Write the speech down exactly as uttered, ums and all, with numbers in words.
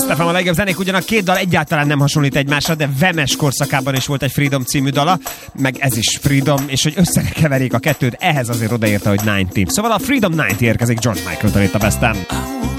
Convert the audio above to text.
Best ef em a legjobb zenék, ugyanak két dal egyáltalán nem hasonlít egymásra, de Vemes korszakában is volt egy Freedom című dala, meg ez is Freedom, és hogy összekeverik a kettőt, ehhez azért odaérte, hogy kilencven. Szóval a Freedom kilencven érkezik George Michael-től itt a Best-en.